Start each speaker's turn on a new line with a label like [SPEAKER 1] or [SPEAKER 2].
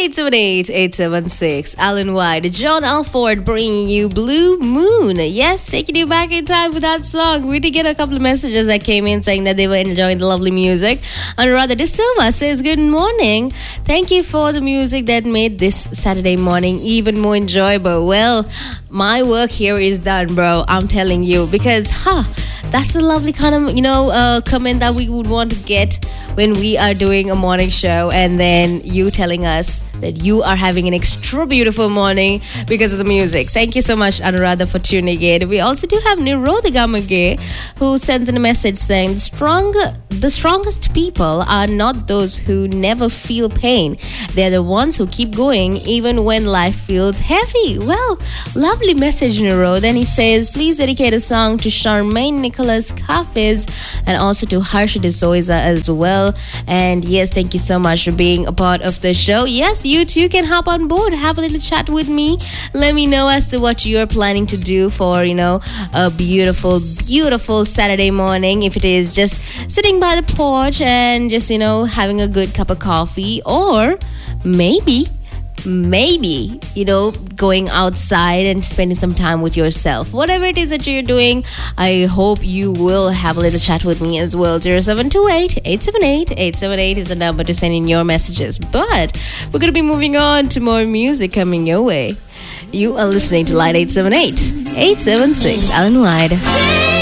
[SPEAKER 1] 878-876. Alan White, John Alford bringing you Blue Moon. Yes, taking you back in time with that song. We did get a couple of messages that came in saying that they were enjoying the lovely music. Anuradha De Silva says, good morning. Thank you for the music that made this Saturday morning even more enjoyable. Well, my work here is done, bro. I'm telling you. Because, that's a lovely kind of, comment that we would want to get when we are doing a morning show, and then you telling us that you are having an extra beautiful morning because of the music. Thank you so much, Anuradha, for tuning in. We also do have Nirodha Gamage, who sends in a message saying, the strongest people are not those who never feel pain. They're the ones who keep going even when life feels heavy. Well, lovely message, Niro. Then he says, please dedicate a song to Charmaine Nicholas Kafis and also to Harsha D'Souza as well. And yes, thank you so much for being a part of the show. Yes, you too can hop on board, have a little chat with me. Let me know as to what you're planning to do for, a beautiful, beautiful Saturday morning. If it is just sitting by the porch and just, having a good cup of coffee, or maybe, going outside and spending some time with yourself. Whatever it is that you're doing, I hope you will have a little chat with me as well. 0728-878-878 is the number to send in your messages. But we're going to be moving on to more music coming your way. You are listening to Light 878-876, Alan White.